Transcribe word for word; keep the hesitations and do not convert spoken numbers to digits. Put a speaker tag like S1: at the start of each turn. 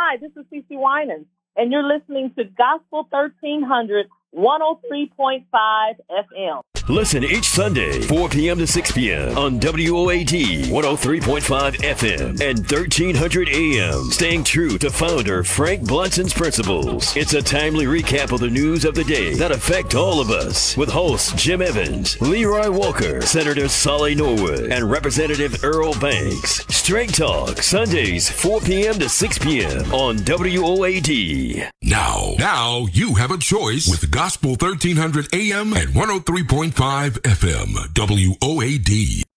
S1: Hi, this is Cece Winans, and you're listening to Gospel thirteen hundred, one oh three point five F M.
S2: Listen each Sunday, four p.m. to six p.m. on W O A D one oh three point five F M and thirteen hundred A M. Staying true to founder Frank Blunson's principles. It's a timely recap of the news of the day that affect all of us with hosts Jim Evans, Leroy Walker, Senator Solly Norwood, and Representative Earl Banks. Straight Talk, Sundays, four p.m. to six p.m. on W O A D.
S3: Now, now you have a choice with Gospel thirteen hundred A M and one oh three point five F M, W O A D.